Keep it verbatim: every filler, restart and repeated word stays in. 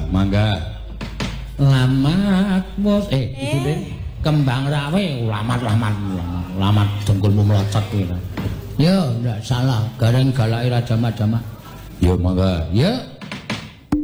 mangga. Lamat mus eh itu deh kembang rawe lamat lamat lamat dengkulmu melocot kuwi. Yo ndak salah, gareng galake Raja Madama. Yo mangga. Ya